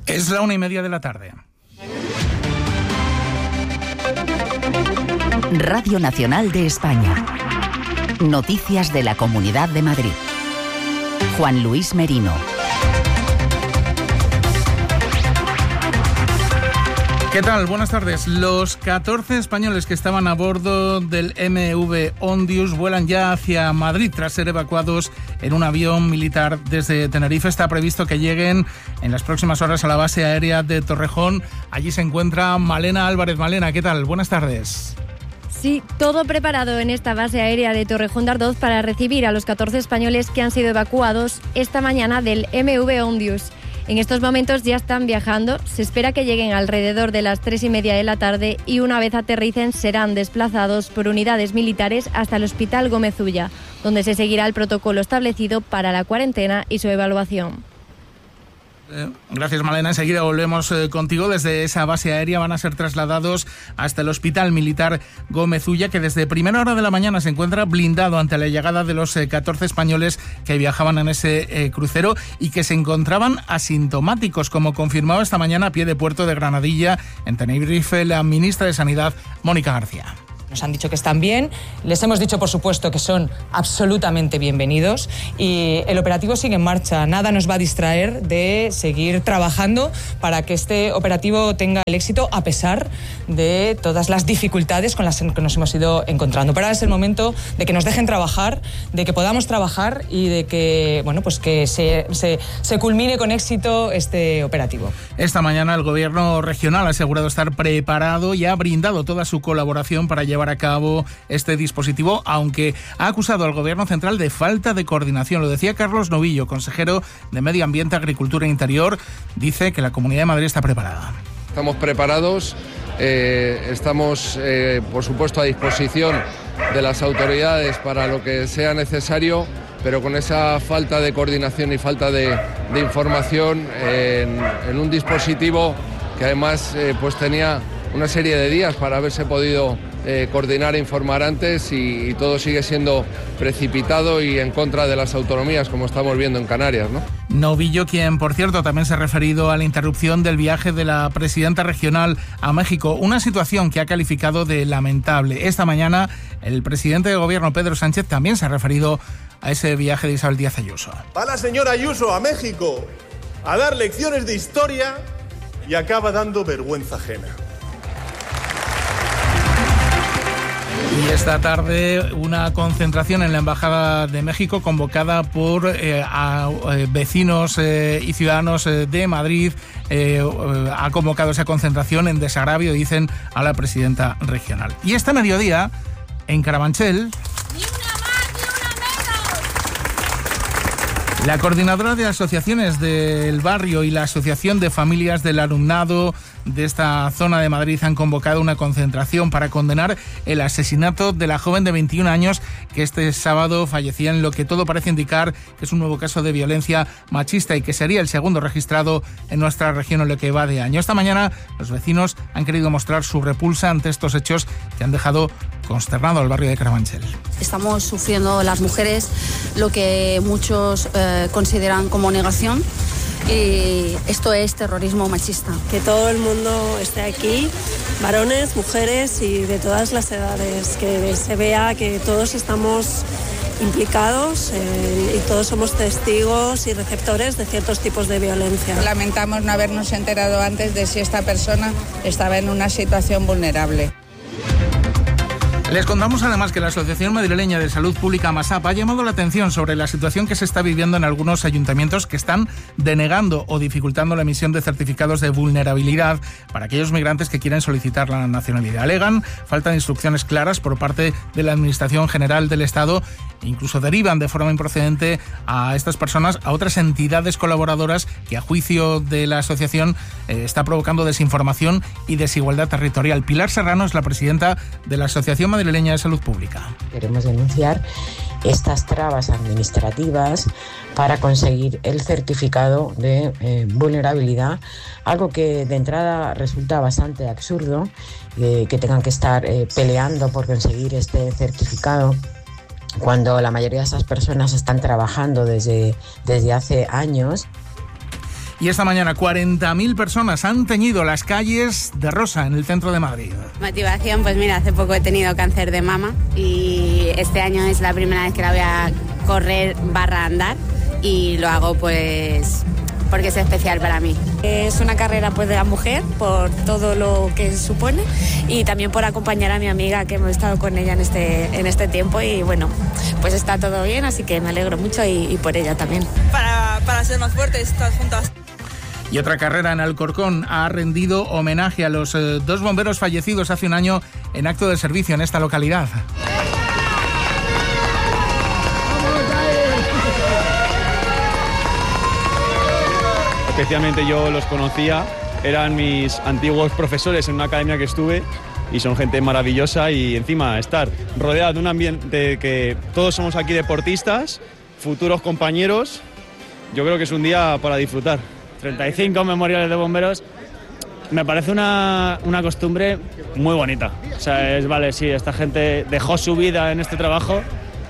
Es la 1:30 de la tarde. Radio Nacional de España. Noticias de la Comunidad de Madrid. Juan Luis Merino. ¿Qué tal? Buenas tardes. Los 14 españoles que estaban a bordo del MV Ondius vuelan ya hacia Madrid tras ser evacuados en un avión militar desde Tenerife. Está previsto que lleguen en las próximas horas a la base aérea de Torrejón. Allí se encuentra Malena Álvarez. Malena, ¿qué tal? Buenas tardes. Sí, todo preparado en esta base aérea de Torrejón de Ardoz para recibir a los 14 españoles que han sido evacuados esta mañana del MV Ondius. En estos momentos ya están viajando, se espera que lleguen alrededor de las 3:30 de la tarde y una vez aterricen serán desplazados por unidades militares hasta el Hospital Gómez Ulla, donde se seguirá el protocolo establecido para la cuarentena y su evaluación. Gracias, Malena. Enseguida volvemos contigo. Desde esa base aérea van a ser trasladados hasta el Hospital Militar Gómez Ulla, que desde primera hora de la mañana se encuentra blindado ante la llegada de los 14 españoles que viajaban en ese crucero y que se encontraban asintomáticos, como confirmaba esta mañana a pie de puerto de Granadilla, en Tenerife, la ministra de Sanidad, Mónica García. Nos han dicho que están bien, les hemos dicho por supuesto que son absolutamente bienvenidos y el operativo sigue en marcha. Nada nos va a distraer de seguir trabajando para que este operativo tenga el éxito a pesar de todas las dificultades con las que nos hemos ido encontrando. Pero ahora es el momento de que nos dejen trabajar, de que podamos trabajar y de que, bueno, pues que se culmine con éxito este operativo. Esta mañana el Gobierno regional ha asegurado estar preparado y ha brindado toda su colaboración para llevar a cabo este dispositivo, aunque ha acusado al Gobierno central de falta de coordinación. Lo decía Carlos Novillo, consejero de Medio Ambiente, Agricultura e Interior. Dice que la Comunidad de Madrid está preparada. Estamos preparados, estamos por supuesto a disposición de las autoridades para lo que sea necesario, pero con esa falta de coordinación y falta de información en un dispositivo que además pues tenía una serie de días para haberse podido coordinar e informar antes y todo sigue siendo precipitado y en contra de las autonomías, como estamos viendo en Canarias, ¿no? Novillo, quien por cierto también se ha referido a la interrupción del viaje de la presidenta regional a México, una situación que ha calificado de lamentable. Esta mañana el presidente de Gobierno, Pedro Sánchez, también se ha referido a ese viaje de Isabel Díaz Ayuso. Va la señora Ayuso a México a dar lecciones de historia y acaba dando vergüenza ajena. Y esta tarde una concentración en la Embajada de México convocada por vecinos y ciudadanos de Madrid. Ha convocado esa concentración en desagravio, dicen, a la presidenta regional. Y este mediodía, en Carabanchel, la coordinadora de asociaciones del barrio y la Asociación de Familias del Alumnado de esta zona de Madrid han convocado una concentración para condenar el asesinato de la joven de 21 años que este sábado fallecía en lo que todo parece indicar que es un nuevo caso de violencia machista y que sería el segundo registrado en nuestra región en lo que va de año. Esta mañana los vecinos han querido mostrar su repulsa ante estos hechos que han dejado consternado al barrio de Carabanchel. Estamos sufriendo las mujeres lo que muchos consideran como negación. Y esto es terrorismo machista. Que todo el mundo esté aquí, varones, mujeres y de todas las edades, que se vea que todos estamos implicados y todos somos testigos y receptores de ciertos tipos de violencia. Lamentamos no habernos enterado antes de si esta persona estaba en una situación vulnerable. Les contamos además que la Asociación Madrileña de Salud Pública, MASAP, ha llamado la atención sobre la situación que se está viviendo en algunos ayuntamientos que están denegando o dificultando la emisión de certificados de vulnerabilidad para aquellos migrantes que quieren solicitar la nacionalidad. Alegan falta de instrucciones claras por parte de la Administración General del Estado e incluso derivan de forma improcedente a estas personas a otras entidades colaboradoras que, a juicio de la asociación, está provocando desinformación y desigualdad territorial. Pilar Serrano es la presidenta de la Asociación Madrileña de Salud Pública. Queremos denunciar estas trabas administrativas para conseguir el certificado de vulnerabilidad, algo que de entrada resulta bastante absurdo, que tengan que estar peleando por conseguir este certificado cuando la mayoría de estas personas están trabajando desde hace años. Y esta mañana 40.000 personas han teñido las calles de rosa en el centro de Madrid. Motivación, pues mira, hace poco he tenido cáncer de mama y este año es la primera vez que la voy a correr / andar y lo hago pues porque es especial para mí. Es una carrera pues de la mujer por todo lo que supone y también por acompañar a mi amiga que hemos estado con ella en este tiempo y bueno, pues está todo bien, así que me alegro mucho y por ella también. Para ser más fuertes, todas juntas. Y otra carrera en Alcorcón ha rendido homenaje a los 2 bomberos fallecidos hace un año en acto de servicio en esta localidad. Especialmente yo los conocía, eran mis antiguos profesores en una academia que estuve y son gente maravillosa y encima estar rodeado de un ambiente que todos somos aquí deportistas, futuros compañeros, yo creo que es un día para disfrutar. 35 memoriales de bomberos, me parece una costumbre muy bonita. O sea, sí, esta gente dejó su vida en este trabajo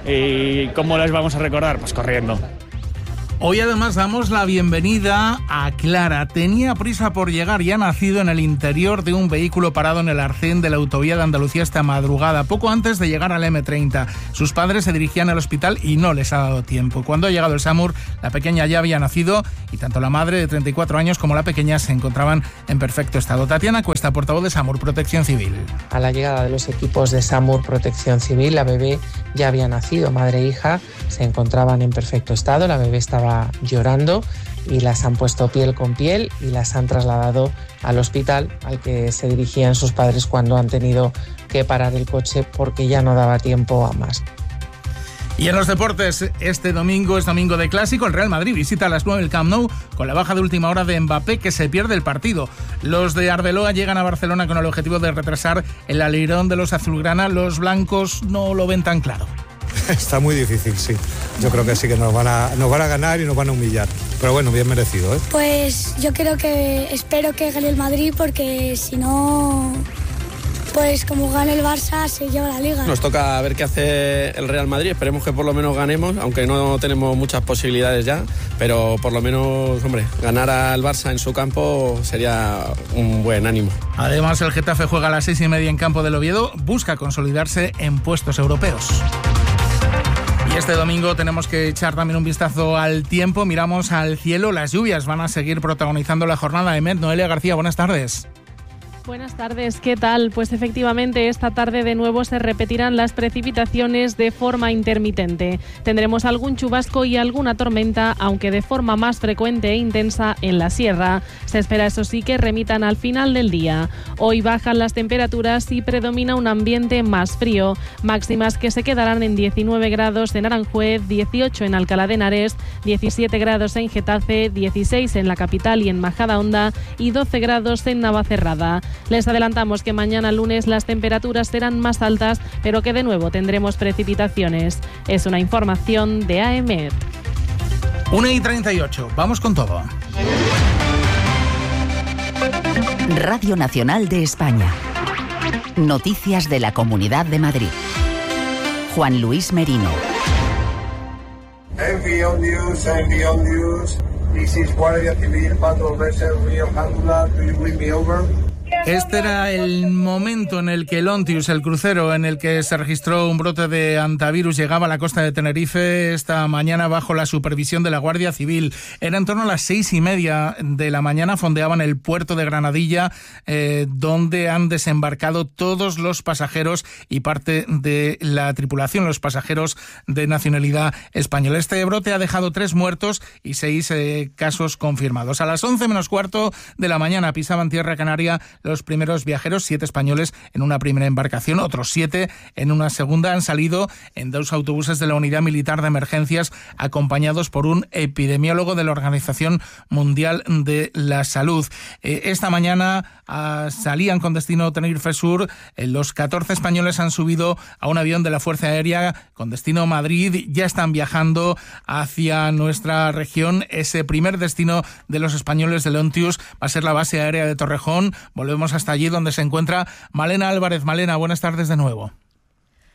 y ¿cómo les vamos a recordar? Pues corriendo. Hoy además damos la bienvenida a Clara. Tenía prisa por llegar y ha nacido en el interior de un vehículo parado en el arcén de la autovía de Andalucía esta madrugada, poco antes de llegar al M30. Sus padres se dirigían al hospital y no les ha dado tiempo. Cuando ha llegado el SAMUR, la pequeña ya había nacido y tanto la madre de 34 años como la pequeña se encontraban en perfecto estado. Tatiana Cuesta, portavoz de SAMUR Protección Civil. A la llegada de los equipos de SAMUR Protección Civil, la bebé ya había nacido. Madre e hija se encontraban en perfecto estado, la bebé estaba llorando y las han puesto piel con piel y las han trasladado al hospital al que se dirigían sus padres cuando han tenido que parar el coche porque ya no daba tiempo a más. Y en los deportes, este domingo es domingo de clásico. El Real Madrid visita a las 9 el Camp Nou con la baja de última hora de Mbappé, que se pierde el partido. Los de Arbeloa llegan a Barcelona con el objetivo de retrasar el alerón de los azulgrana. Los blancos no lo ven tan claro. Está muy difícil, sí. Yo creo que sí que nos van a ganar y nos van a humillar. Pero bueno, bien merecido, ¿eh? Pues yo espero que gane el Madrid porque si no, pues como gane el Barça se lleva la Liga. Nos toca ver qué hace el Real Madrid. Esperemos que por lo menos ganemos, aunque no tenemos muchas posibilidades ya. Pero por lo menos, hombre, ganar al Barça en su campo sería un buen ánimo. Además, el Getafe juega a las 6:30 en campo del Oviedo. Busca consolidarse en puestos europeos. Y este domingo tenemos que echar también un vistazo al tiempo. Miramos al cielo. Las lluvias van a seguir protagonizando la jornada. Noelia García, buenas tardes. Buenas tardes, ¿qué tal? Pues efectivamente esta tarde de nuevo se repetirán las precipitaciones de forma intermitente. Tendremos algún chubasco y alguna tormenta, aunque de forma más frecuente e intensa en la sierra. Se espera, eso sí, que remitan al final del día. Hoy bajan las temperaturas y predomina un ambiente más frío. Máximas que se quedarán en 19 grados en Aranjuez, 18 en Alcalá de Henares, 17 grados en Getafe, 16 en la capital y en Majadahonda y 12 grados en Navacerrada. Les adelantamos que mañana lunes las temperaturas serán más altas, pero que de nuevo tendremos precipitaciones. Es una información de AEMET. 1:38, vamos con todo. Radio Nacional de España. Noticias de la Comunidad de Madrid. Juan Luis Merino. Envío news. This is Guardia Civil, Patrol Vessel, Rio Handula. Do you bring me over? Este era el momento en el que el Ontius, el crucero en el que se registró un brote de antivirus, llegaba a la costa de Tenerife esta mañana bajo la supervisión de la Guardia Civil. Era en torno a las 6:30 de la mañana, fondeaban el puerto de Granadilla, donde han desembarcado todos los pasajeros y parte de la tripulación, los pasajeros de nacionalidad española. Este brote ha dejado 3 muertos y 6 casos confirmados. A las 11:15 de la mañana pisaban tierra canaria los primeros viajeros, 7 españoles en una primera embarcación, otros 7 en una segunda. Han salido en 2 autobuses de la Unidad Militar de Emergencias, acompañados por un epidemiólogo de la Organización Mundial de la Salud. Esta mañana salían con destino Tenerife Sur. Los 14 españoles han subido a un avión de la Fuerza Aérea con destino Madrid. Ya están viajando hacia nuestra región. Ese primer destino de los españoles del Ontius va a ser la base aérea de Torrejón. Volvemos hasta allí donde se encuentra Malena Álvarez. Malena, buenas tardes de nuevo.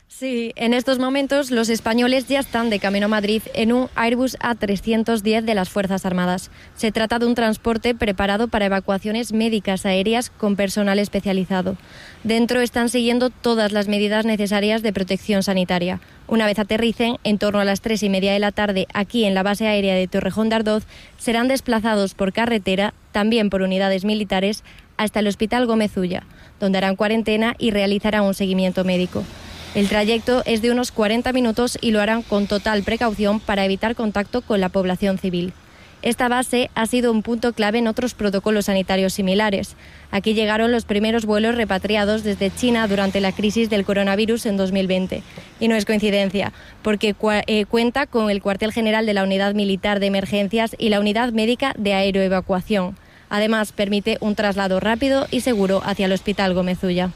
Sí, en estos momentos los españoles ya están de camino a Madrid en un Airbus A310 de las Fuerzas Armadas. Se trata de un transporte preparado para evacuaciones médicas aéreas con personal especializado. Dentro están siguiendo todas las medidas necesarias de protección sanitaria. Una vez aterricen, en torno a las 3:30 de la tarde, aquí en la base aérea de Torrejón de Ardoz, serán desplazados por carretera, también por unidades militares, hasta el Hospital Gómez Ulla, donde harán cuarentena y realizarán un seguimiento médico. El trayecto es de unos 40 minutos y lo harán con total precaución para evitar contacto con la población civil. Esta base ha sido un punto clave en otros protocolos sanitarios similares. Aquí llegaron los primeros vuelos repatriados desde China durante la crisis del coronavirus en 2020. Y no es coincidencia, porque cuenta con el cuartel general de la Unidad Militar de Emergencias y la Unidad Médica de Aeroevacuación. Además, permite un traslado rápido y seguro hacia el Hospital Gómez Ulla.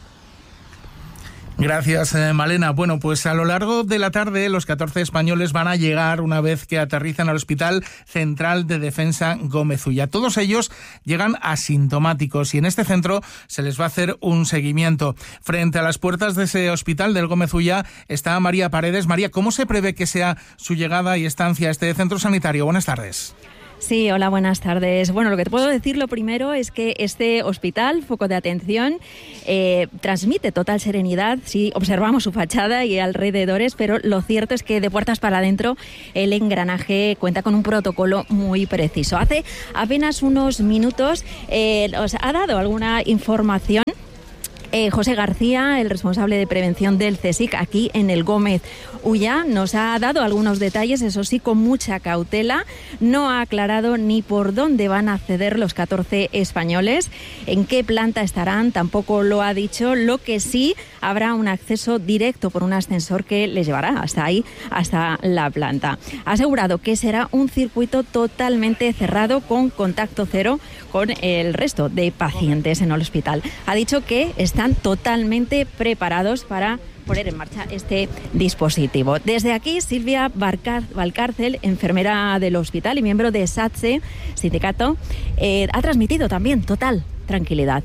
Gracias, Malena. Bueno, pues a lo largo de la tarde los 14 españoles van a llegar una vez que aterrizan al Hospital Central de Defensa Gómez Ulla. Todos ellos llegan asintomáticos y en este centro se les va a hacer un seguimiento. Frente a las puertas de ese hospital del Gómez Ulla está María Paredes. María, ¿cómo se prevé que sea su llegada y estancia a este centro sanitario? Buenas tardes. Sí, hola, buenas tardes. Bueno, lo que te puedo decir lo primero es que este hospital, foco de atención, transmite total serenidad si observamos su fachada y alrededores, pero lo cierto es que de puertas para adentro el engranaje cuenta con un protocolo muy preciso. Hace apenas unos minutos os ha dado alguna información José García, el responsable de prevención del CSIC aquí en el Gómez Ulla, nos ha dado algunos detalles, eso sí, con mucha cautela. No ha aclarado ni por dónde van a acceder los 14 españoles, en qué planta estarán, tampoco lo ha dicho. Lo que sí, habrá un acceso directo por un ascensor que les llevará hasta ahí, hasta la planta. Ha asegurado que será un circuito totalmente cerrado con contacto cero con el resto de pacientes en el hospital. Ha dicho que están totalmente preparados para poner en marcha este dispositivo. Desde aquí, Silvia Valcárcel, enfermera del hospital y miembro de SATSE, sindicato, ha transmitido también total tranquilidad.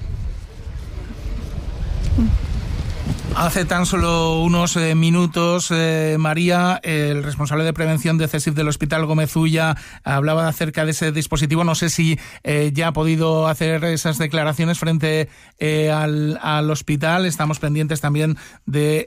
Hace tan solo unos minutos, María, el responsable de prevención de CSIC del Hospital Gómez Ulla, hablaba acerca de ese dispositivo. No sé si ya ha podido hacer esas declaraciones frente al hospital. Estamos pendientes también de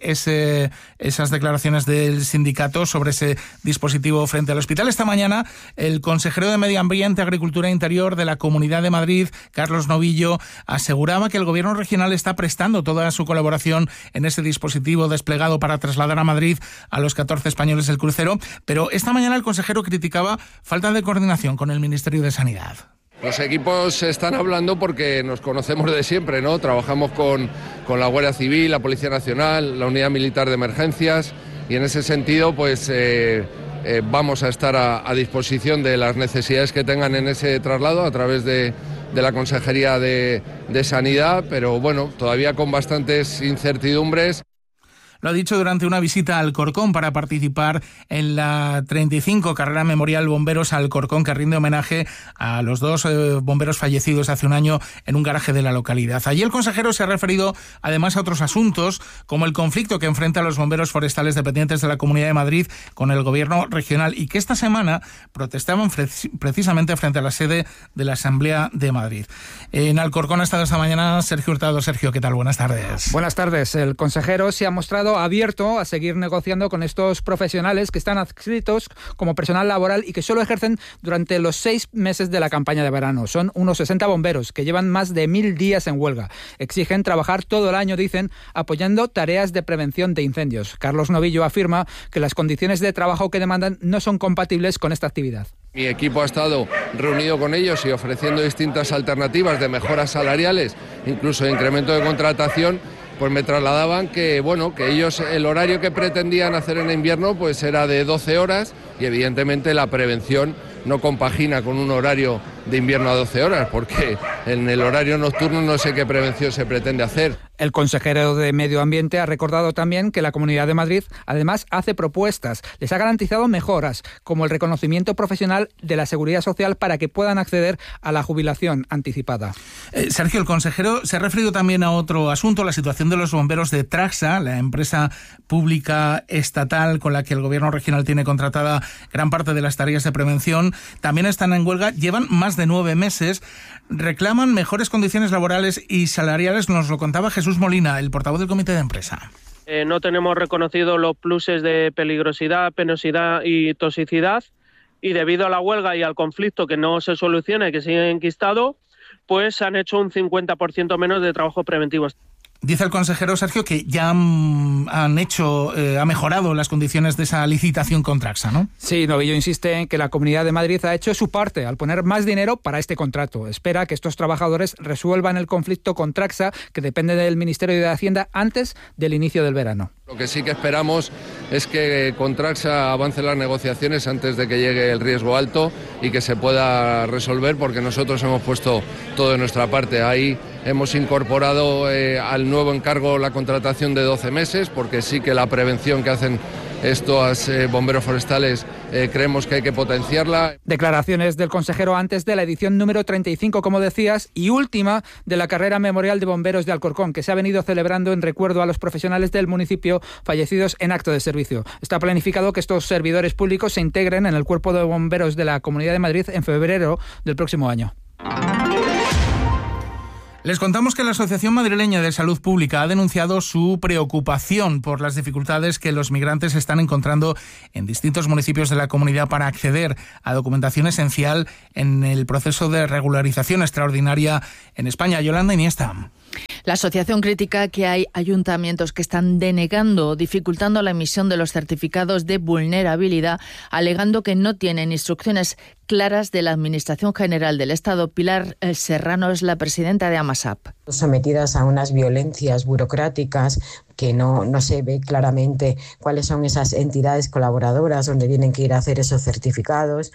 esas declaraciones del sindicato sobre ese dispositivo frente al hospital. Esta mañana, el consejero de Medio Ambiente, Agricultura e Interior de la Comunidad de Madrid, Carlos Novillo, aseguraba que el Gobierno regional está prestando toda su colaboración en ese dispositivo desplegado para trasladar a Madrid a los 14 españoles del crucero, pero esta mañana el consejero criticaba falta de coordinación con el Ministerio de Sanidad. Los equipos están hablando porque nos conocemos de siempre, ¿no? Trabajamos con la Guardia Civil, la Policía Nacional, la Unidad Militar de Emergencias y en ese sentido pues vamos a estar a disposición de las necesidades que tengan en ese traslado a través de la Consejería de Sanidad, pero bueno, todavía con bastantes incertidumbres. Lo ha dicho durante una visita a Alcorcón para participar en la 35 Carrera Memorial Bomberos Alcorcón, que rinde homenaje a los dos bomberos fallecidos hace un año en un garaje de la localidad. Allí el consejero se ha referido además a otros asuntos, como el conflicto que enfrentan los bomberos forestales dependientes de la Comunidad de Madrid con el Gobierno regional y que esta semana protestaban precisamente frente a la sede de la Asamblea de Madrid. En Alcorcón ha estado esta mañana Sergio Hurtado. Sergio, ¿qué tal? Buenas tardes. Buenas tardes. El consejero se ha mostrado abierto a seguir negociando con estos profesionales que están adscritos como personal laboral y que solo ejercen durante los 6 meses de la campaña de verano. Son unos 60 bomberos que llevan más de 1000 días en huelga. Exigen trabajar todo el año, dicen, apoyando tareas de prevención de incendios. Carlos Novillo afirma que las condiciones de trabajo que demandan no son compatibles con esta actividad. Mi equipo ha estado reunido con ellos y ofreciendo distintas alternativas de mejoras salariales, incluso de incremento de contratación. Pues me trasladaban que, bueno, que ellos el horario que pretendían hacer en invierno pues era de 12 horas y evidentemente la prevención no compagina con un horario de invierno a 12 horas porque en el horario nocturno no sé qué prevención se pretende hacer. El consejero de Medio Ambiente ha recordado también que la Comunidad de Madrid además hace propuestas, les ha garantizado mejoras, como el reconocimiento profesional de la Seguridad Social para que puedan acceder a la jubilación anticipada. Sergio, el consejero se ha referido también a otro asunto, la situación de los bomberos de Tragsa, la empresa pública estatal con la que el gobierno regional tiene contratada gran parte de las tareas de prevención. También están en huelga, llevan más de 9 meses, reclaman mejores condiciones laborales y salariales, nos lo contaba Jesús Molina, el portavoz del comité de empresa. No tenemos reconocido los pluses de peligrosidad, penosidad y toxicidad, y debido a la huelga y al conflicto que no se soluciona y que sigue enquistado, pues han hecho un 50% menos de trabajo preventivo. Dice el consejero Sergio que ya ha mejorado las condiciones de esa licitación con Tragsa, ¿no? Sí, Novillo insiste en que la Comunidad de Madrid ha hecho su parte al poner más dinero para este contrato. Espera que estos trabajadores resuelvan el conflicto con Tragsa, que depende del Ministerio de Hacienda, antes del inicio del verano. Lo que sí que esperamos es que con Tragsa avancen las negociaciones antes de que llegue el riesgo alto y que se pueda resolver, porque nosotros hemos puesto todo de nuestra parte. Ahí hemos incorporado al nuevo encargo la contratación de 12 meses, porque sí que la prevención que hacen estos bomberos forestales creemos que hay que potenciarla. Declaraciones del consejero antes de la edición número 35, como decías, y última de la carrera memorial de bomberos de Alcorcón, que se ha venido celebrando en recuerdo a los profesionales del municipio fallecidos en acto de servicio. Está planificado que estos servidores públicos se integren en el cuerpo de bomberos de la Comunidad de Madrid en febrero del próximo año. Les contamos que la Asociación Madrileña de Salud Pública ha denunciado su preocupación por las dificultades que los migrantes están encontrando en distintos municipios de la comunidad para acceder a documentación esencial en el proceso de regularización extraordinaria en España. Yolanda Iniesta. La asociación critica que hay ayuntamientos que están denegando o dificultando la emisión de los certificados de vulnerabilidad, alegando que no tienen instrucciones claras de la Administración General del Estado. Pilar Serrano es la presidenta de AMASAP. Sometidas a unas violencias burocráticas que no se ve claramente cuáles son esas entidades colaboradoras donde tienen que ir a hacer esos certificados,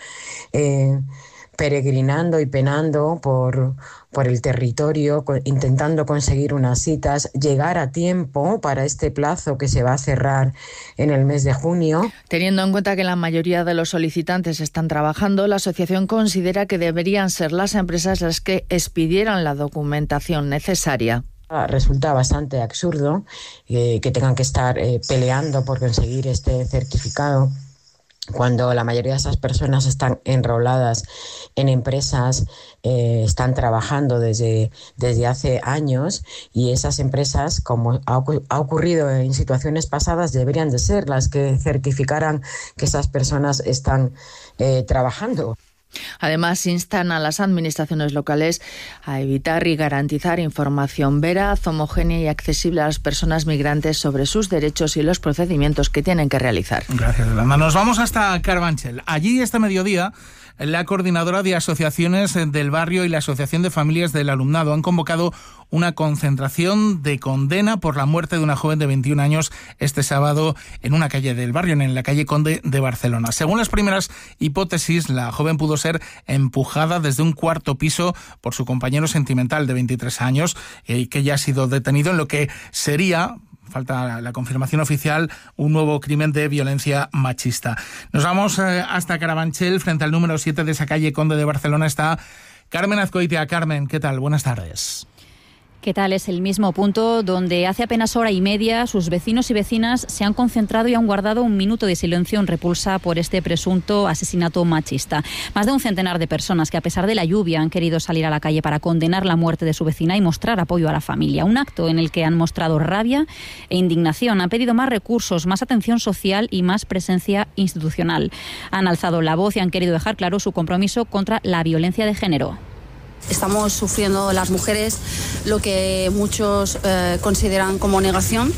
peregrinando y penando por el territorio, intentando conseguir unas citas, llegar a tiempo para este plazo que se va a cerrar en el mes de junio. Teniendo en cuenta que la mayoría de los solicitantes están trabajando, la asociación considera que deberían ser las empresas las que expidieran la documentación necesaria. Resulta bastante absurdo que tengan que estar peleando por conseguir este certificado, cuando la mayoría de esas personas están enroladas en empresas, están trabajando desde hace años, y esas empresas, como ha ocurrido en situaciones pasadas, deberían de ser las que certificaran que esas personas están trabajando. Además, instan a las administraciones locales a evitar y garantizar información veraz, homogénea y accesible a las personas migrantes sobre sus derechos y los procedimientos que tienen que realizar. Gracias, Yolanda. Nos vamos hasta Carabanchel. Allí, este mediodía, la coordinadora de asociaciones del barrio y la Asociación de Familias del Alumnado han convocado una concentración de condena por la muerte de una joven de 21 años este sábado en una calle del barrio, en la calle Conde de Barcelona. Según las primeras hipótesis, la joven pudo ser empujada desde un cuarto piso por su compañero sentimental de 23 años, que ya ha sido detenido en lo que sería, falta la confirmación oficial, un nuevo crimen de violencia machista. Nos vamos hasta Carabanchel, frente al número 7 de esa calle Conde de Barcelona está Carmen Azcoitia. Carmen, ¿qué tal? Buenas tardes. ¿Qué tal? Es el mismo punto donde hace apenas hora y media sus vecinos y vecinas se han concentrado y han guardado un minuto de silencio en repulsa por este presunto asesinato machista. Más de un centenar de personas que, a pesar de la lluvia, han querido salir a la calle para condenar la muerte de su vecina y mostrar apoyo a la familia. Un acto en el que han mostrado rabia e indignación. Han pedido más recursos, más atención social y más presencia institucional. Han alzado la voz y han querido dejar claro su compromiso contra la violencia de género. Estamos sufriendo las mujeres lo que muchos consideran como negación,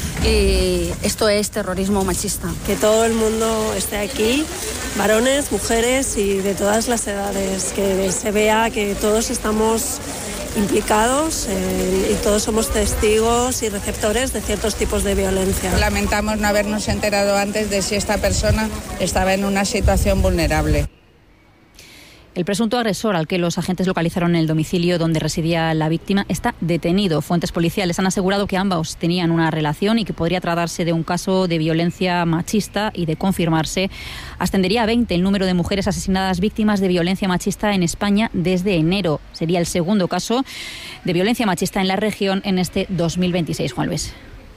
y esto es terrorismo machista. Que todo el mundo esté aquí, varones, mujeres y de todas las edades, que se vea que todos estamos implicados y todos somos testigos y receptores de ciertos tipos de violencia. Lamentamos no habernos enterado antes de si esta persona estaba en una situación vulnerable. El presunto agresor, al que los agentes localizaron en el domicilio donde residía la víctima, está detenido. Fuentes policiales han asegurado que ambos tenían una relación y que podría tratarse de un caso de violencia machista, y de confirmarse, ascendería a 20 el número de mujeres asesinadas víctimas de violencia machista en España desde enero. Sería el segundo caso de violencia machista en la región en este 2026, Juan Luis.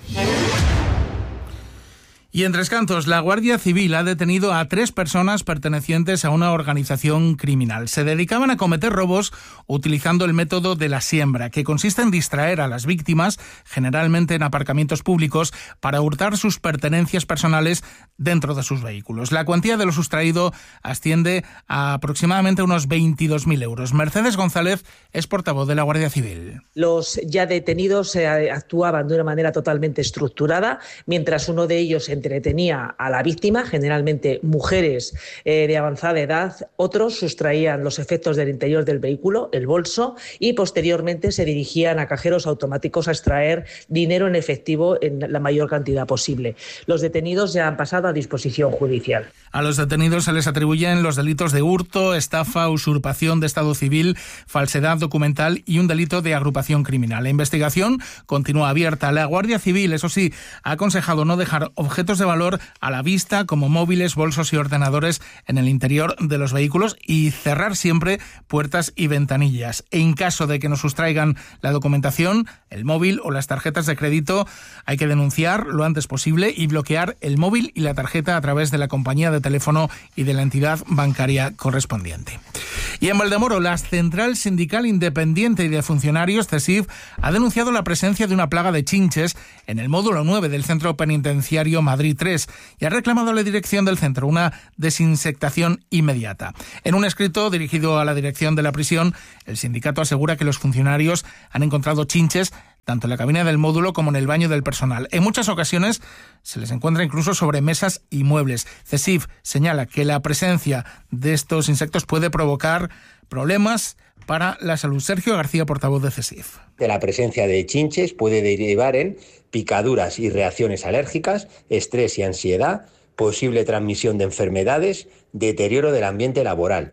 Y en Tres Cantos, la Guardia Civil ha detenido a 3 personas pertenecientes a una organización criminal. Se dedicaban a cometer robos utilizando el método de la siembra, que consiste en distraer a las víctimas, generalmente en aparcamientos públicos, para hurtar sus pertenencias personales dentro de sus vehículos. La cuantía de lo sustraído asciende a aproximadamente unos 22.000 euros. Mercedes González es portavoz de la Guardia Civil. Los ya detenidos actuaban de una manera totalmente estructurada, mientras uno de ellos entretenía a la víctima, generalmente mujeres de avanzada edad. Otros sustraían los efectos del interior del vehículo, el bolso, y posteriormente se dirigían a cajeros automáticos a extraer dinero en efectivo en la mayor cantidad posible. Los detenidos ya han pasado a disposición judicial. A los detenidos se les atribuyen los delitos de hurto, estafa, usurpación de estado civil, falsedad documental y un delito de agrupación criminal. La investigación continúa abierta. La Guardia Civil, eso sí, ha aconsejado no dejar objetos de valor a la vista, como móviles, bolsos y ordenadores, en el interior de los vehículos, y cerrar siempre puertas y ventanillas. En caso de que nos sustraigan la documentación, el móvil o las tarjetas de crédito, hay que denunciar lo antes posible y bloquear el móvil y la tarjeta a través de la compañía de teléfono y de la entidad bancaria correspondiente. Y en Valdemoro, la Central Sindical Independiente y de Funcionarios, CESIF, ha denunciado la presencia de una plaga de chinches en el módulo 9 del Centro Penitenciario Madrid 3 y ha reclamado a la dirección del centro una desinsectación inmediata. En un escrito dirigido a la dirección de la prisión, el sindicato asegura que los funcionarios han encontrado chinches tanto en la cabina del módulo como en el baño del personal. En muchas ocasiones se les encuentra incluso sobre mesas y muebles. CESIF señala que la presencia de estos insectos puede provocar problemas para la salud. Sergio García, portavoz de CESIF. De la presencia de chinches puede derivar en picaduras y reacciones alérgicas, estrés y ansiedad, posible transmisión de enfermedades, deterioro del ambiente laboral.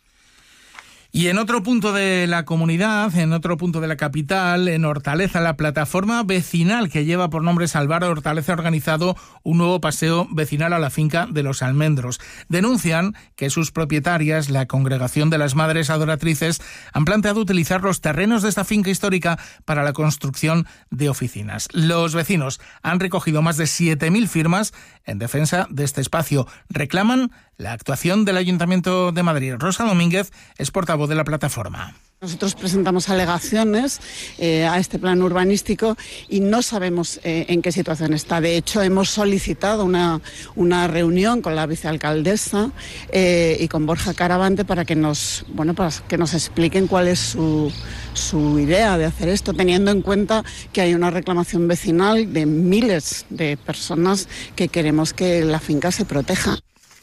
Y en otro punto de la comunidad, en otro punto de la capital, en Hortaleza, la plataforma vecinal que lleva por nombre Salvar Hortaleza ha organizado un nuevo paseo vecinal a la finca de Los Almendros. Denuncian que sus propietarias, la Congregación de las Madres Adoratrices, han planteado utilizar los terrenos de esta finca histórica para la construcción de oficinas. Los vecinos han recogido más de 7.000 firmas en defensa de este espacio. Reclaman la actuación del Ayuntamiento de Madrid. Rosa Domínguez es portavoz de la plataforma. Nosotros presentamos alegaciones a este plan urbanístico y no sabemos en qué situación está. De hecho, hemos solicitado una reunión con la vicealcaldesa y con Borja Caravante para que nos expliquen cuál es su idea de hacer esto, teniendo en cuenta que hay una reclamación vecinal de miles de personas que queremos que la finca se proteja.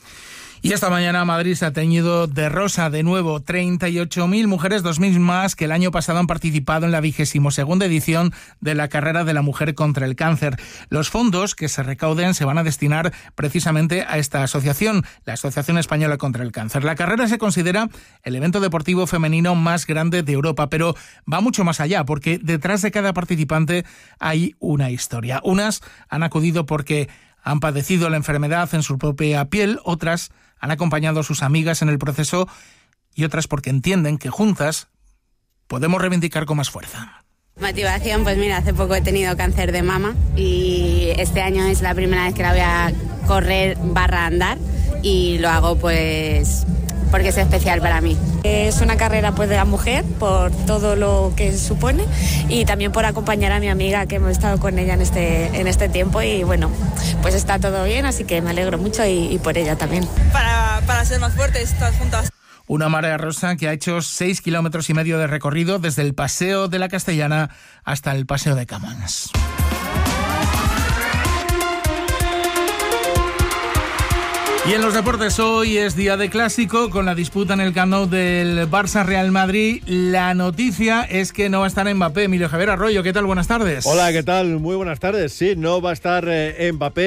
Y esta mañana Madrid se ha teñido de rosa de nuevo. 38.000 mujeres, 2.000 más que el año pasado, han participado en la 22ª edición de la Carrera de la Mujer contra el Cáncer. Los fondos que se recauden se van a destinar precisamente a esta asociación, la Asociación Española contra el Cáncer. La carrera se considera el evento deportivo femenino más grande de Europa, pero va mucho más allá, porque detrás de cada participante hay una historia. Unas han acudido porque han padecido la enfermedad en su propia piel, otras han acompañado a sus amigas en el proceso y otras porque entienden que juntas podemos reivindicar con más fuerza. Motivación, pues mira, hace poco he tenido cáncer de mama y este año es la primera vez que la voy a correr / andar y lo hago pues porque es especial para mí. Es una carrera pues de la mujer por todo lo que supone y también por acompañar a mi amiga que hemos estado con ella en este tiempo y bueno, pues está todo bien, así que me alegro mucho y por ella también. Para ser más fuertes todas juntas. Una marea rosa que ha hecho 6,5 kilómetros de recorrido desde el Paseo de la Castellana hasta el Paseo de Camões. Y en los deportes, hoy es día de clásico con la disputa en el Camp Nou del Barça-Real Madrid. La noticia es que no va a estar Mbappé. Emilio Javier Arroyo, ¿qué tal? Buenas tardes. Hola, ¿qué tal? Muy buenas tardes. Sí, no va a estar Mbappé.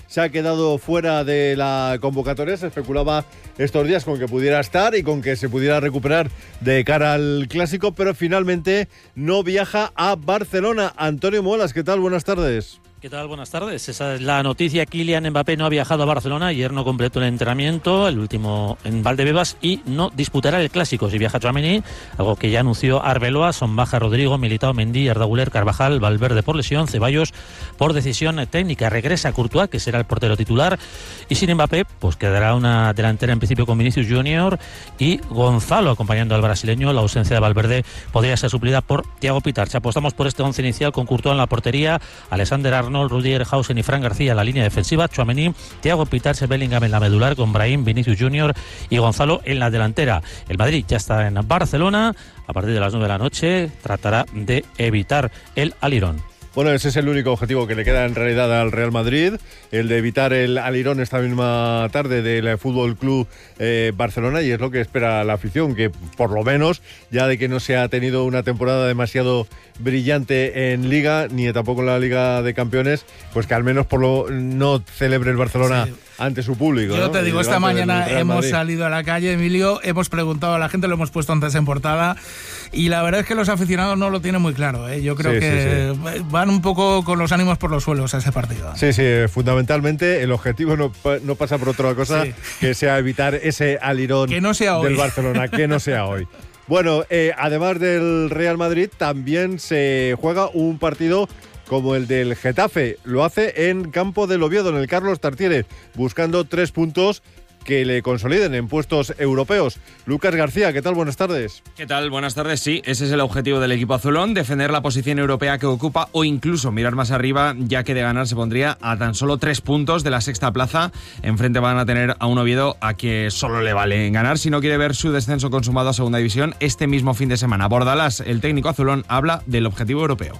se ha quedado fuera de la convocatoria. Se especulaba estos días con que pudiera estar y con que se pudiera recuperar de cara al Clásico, pero finalmente no viaja a Barcelona. Antonio Molas, ¿qué tal? Buenas tardes. ¿Qué tal? Buenas tardes. Esa es la noticia. Kylian Mbappé no ha viajado a Barcelona. Ayer no completó el entrenamiento, el último en Valdebebas, y no disputará el Clásico. Si viaja Tchouaméni, algo que ya anunció Arbeloa, son baja Rodrigo, Militao, Mendy, Arda Güler, Carvajal, Valverde por lesión, Ceballos por decisión técnica. Regresa Courtois, que será el portero titular, y sin Mbappé pues quedará una delantera en principio con Vinicius Junior y Gonzalo acompañando al brasileño. La ausencia de Valverde podría ser suplida por Thiago Pitarch. Apostamos por este once inicial con Courtois en la portería, Alexander Arnold, Rudiger, Hausen y Fran García en la línea defensiva, Tchouaméni, Thiago Pitarch, Bellingham en la medular con Brahim, Vinicius Junior y Gonzalo en la delantera. El Madrid ya está en Barcelona. A partir de las 9 de la noche tratará de evitar el alirón. Bueno, ese es el único objetivo que le queda en realidad al Real Madrid, el de evitar el alirón esta misma tarde del Fútbol Club Barcelona, y es lo que espera la afición, que por lo menos, ya de que no se ha tenido una temporada demasiado brillante en Liga, ni tampoco en la Liga de Campeones, pues que al menos no celebre el Barcelona ante su público. Yo te digo, esta mañana hemos salido a la calle, Emilio, hemos preguntado a la gente, lo hemos puesto antes en portada, y la verdad es que los aficionados no lo tienen muy claro, ¿eh? Yo creo que van un poco con los ánimos por los suelos a ese partido. Sí, fundamentalmente el objetivo no pasa por otra cosa que sea evitar ese alirón que no sea hoy. Del Barcelona, que no sea hoy. Bueno, además del Real Madrid, también se juega un partido como el del Getafe. Lo hace en campo del Oviedo, en el Carlos Tartiere, buscando 3 puntos que le consoliden en puestos europeos. Lucas García, ¿qué tal? Buenas tardes. ¿Qué tal? Buenas tardes. Sí, ese es el objetivo del equipo azulón, defender la posición europea que ocupa o incluso mirar más arriba, ya que de ganar se pondría a tan solo 3 puntos de la sexta plaza. Enfrente van a tener a un Oviedo a que solo le vale ganar si no quiere ver su descenso consumado a segunda división este mismo fin de semana. Bordalás, el técnico azulón, habla del objetivo europeo.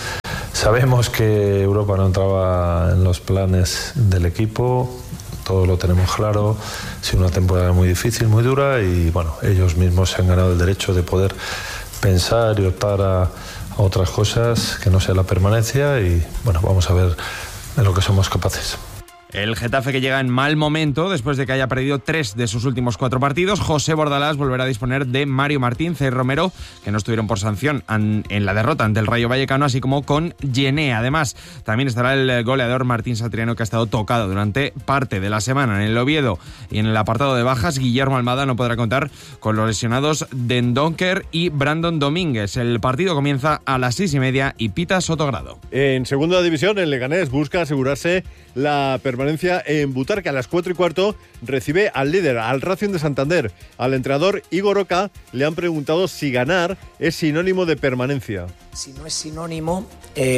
Sabemos que Europa no entraba en los planes del equipo. Todo lo tenemos claro, ha sido una temporada muy difícil, muy dura, y bueno, ellos mismos se han ganado el derecho de poder pensar y optar a otras cosas que no sea la permanencia, y bueno, vamos a ver de lo que somos capaces. El Getafe, que llega en mal momento después de que haya perdido 3 de sus últimos 4 partidos. José Bordalás volverá a disponer de Mario Martín, Cey Romero, que no estuvieron por sanción en la derrota ante el Rayo Vallecano, así como con Yené. Además, también estará el goleador Martín Satriano, que ha estado tocado durante parte de la semana en el Oviedo. Y en el apartado de bajas, Guillermo Almada no podrá contar con los lesionados Dendoncker y Brandon Domínguez. El partido comienza a las 6:30 y pita Sotogrado. En segunda división, el Leganés busca asegurarse la permanencia en Butarque. A las 4:15 recibe al líder, al Racing de Santander. Al entrenador Igor Oca le han preguntado si ganar es sinónimo de permanencia. Si no es sinónimo,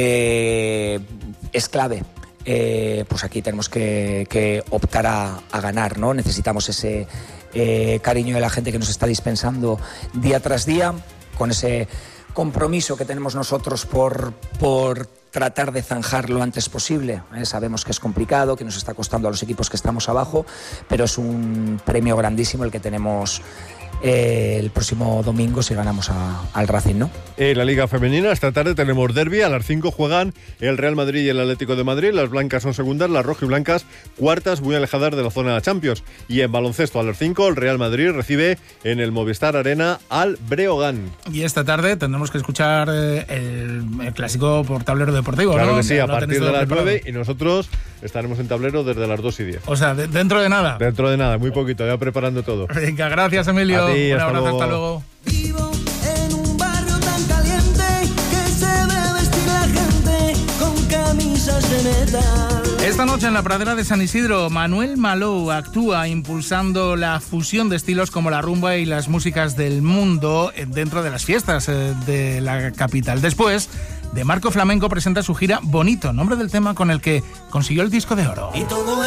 es clave. Pues aquí tenemos que optar a ganar, ¿no? Necesitamos ese cariño de la gente que nos está dispensando día tras día, con ese compromiso que tenemos nosotros por tratar de zanjar lo antes posible. Sabemos que es complicado, que nos está costando a los equipos que estamos abajo, pero es un premio grandísimo el que tenemos el próximo domingo si ganamos al Racing, ¿no? En la Liga Femenina, esta tarde tenemos derbi. A las 5 juegan el Real Madrid y el Atlético de Madrid. Las blancas son segundas, las rojiblancas cuartas, muy alejadas de la zona Champions. Y en baloncesto, a las 5, el Real Madrid recibe en el Movistar Arena al Breogán. Y esta tarde tendremos que escuchar el clásico por Tablero Deportivo, claro, ¿no? Que sí, a partir de las 9, y nosotros estaremos en Tablero desde las 2:10. O sea, dentro de nada. Dentro de nada, muy poquito, ya preparando todo. Venga, gracias, Emilio. Un abrazo, hasta luego. Vivo en un barrio tan caliente que se ve vestir la gente con camisas de metal. Esta noche en la pradera de San Isidro, Manuel Malou actúa impulsando la fusión de estilos como la rumba y las músicas del mundo dentro de las fiestas de la capital. Después, De Marco Flamenco presenta su gira Bonito, nombre del tema con el que consiguió el disco de oro. Y todo